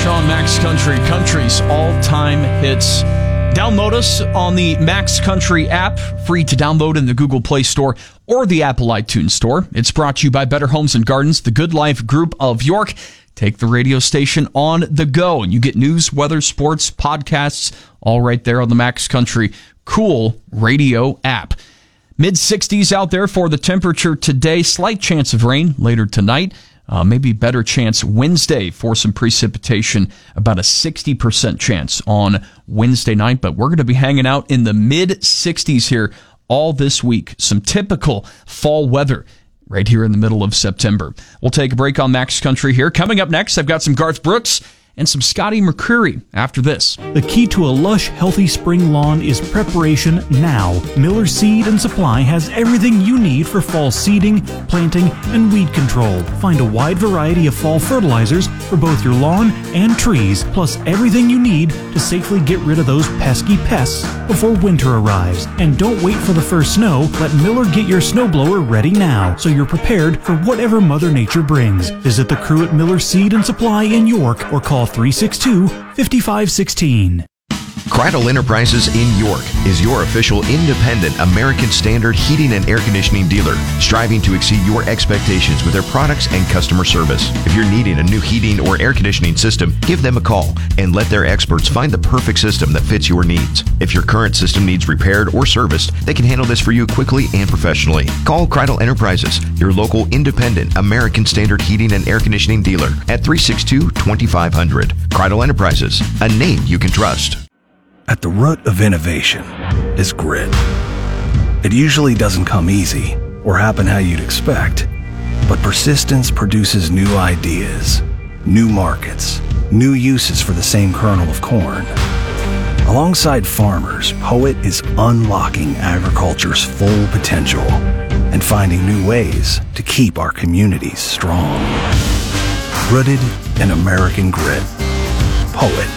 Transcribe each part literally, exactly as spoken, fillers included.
on Max Country, country's all-time hits. Download us on the Max Country app, free to download in the Google Play Store or the Apple iTunes Store. It's brought to you by Better Homes and Gardens, the Good Life Group of York. Take the radio station on the go, and you get news, weather, sports, podcasts, all right there on the Max Country cool radio app. mid sixties out there for the temperature today. Slight chance of rain later tonight. Uh, maybe better chance Wednesday for some precipitation. About a sixty percent chance on Wednesday night. But we're going to be hanging out in the mid sixties here all this week. Some typical fall weather right here in the middle of September. We'll take a break on Max Country here. Coming up next, I've got some Garth Brooks and some Scotty McCreery after this. The key to a lush, healthy spring lawn is preparation now. Miller Seed and Supply has everything you need for fall seeding, planting, and weed control. Find a wide variety of fall fertilizers for both your lawn and trees, plus everything you need to safely get rid of those pesky pests before winter arrives. And don't wait for the first snow. Let Miller get your snowblower ready now, so you're prepared for whatever Mother Nature brings. Visit the crew at Miller Seed and Supply in York or call three six two, five five one six. Cradle Enterprises in York is your official independent American Standard heating and air conditioning dealer, striving to exceed your expectations with their products and customer service. If you're needing a new heating or air conditioning system, give them a call and let their experts find the perfect system that fits your needs. If your current system needs repaired or serviced, they can handle this for you quickly and professionally. Call Cradle Enterprises, your local independent American Standard heating and air conditioning dealer at three six two, two five zero zero. Cradle Enterprises, a name you can trust. At the root of innovation is grit. It usually doesn't come easy or happen how you'd expect, but persistence produces new ideas, new markets, new uses for the same kernel of corn. Alongside farmers, Poet is unlocking agriculture's full potential and finding new ways to keep our communities strong. Rooted in American grit. Poet.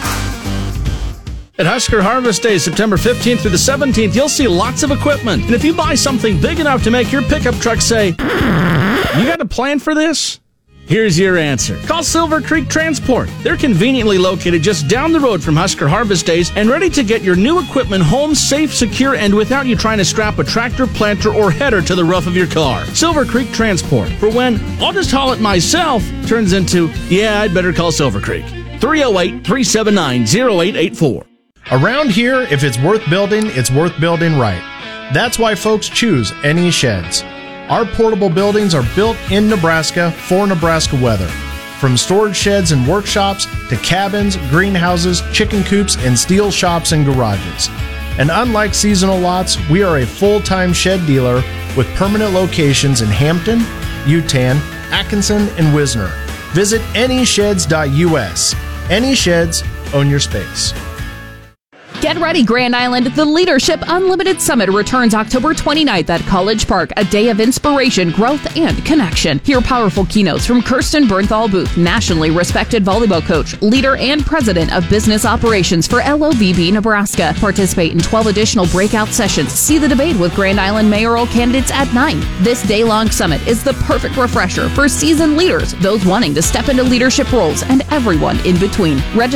At Husker Harvest Day, September fifteenth through the seventeenth, you'll see lots of equipment. And if you buy something big enough to make your pickup truck say, you got a plan for this? Here's your answer. Call Silver Creek Transport. They're conveniently located just down the road from Husker Harvest Days and ready to get your new equipment home safe, secure, and without you trying to strap a tractor, planter, or header to the roof of your car. Silver Creek Transport. For when, I'll just haul it myself, turns into, yeah, I'd better call Silver Creek. three oh eight, three seven nine, oh eight eight four. Around here, if it's worth building, it's worth building right. That's why folks choose N E Sheds. Our portable buildings are built in Nebraska for Nebraska weather. From storage sheds and workshops to cabins, greenhouses, chicken coops, and steel shops and garages. And unlike seasonal lots, we are a full-time shed dealer with permanent locations in Hampton, Utan, Atkinson, and Wisner. Visit N E sheds dot U S. N E Sheds, own your space. Get ready, Grand Island. The Leadership Unlimited Summit returns October twenty-ninth at College Park, a day of inspiration, growth, and connection. Hear powerful keynotes from Kirsten Bernthal Booth, nationally respected volleyball coach, leader, and president of business operations for L O V B Nebraska. Participate in twelve additional breakout sessions. See the debate with Grand Island mayoral candidates at nine. This day-long summit is the perfect refresher for seasoned leaders, those wanting to step into leadership roles, and everyone in between. Register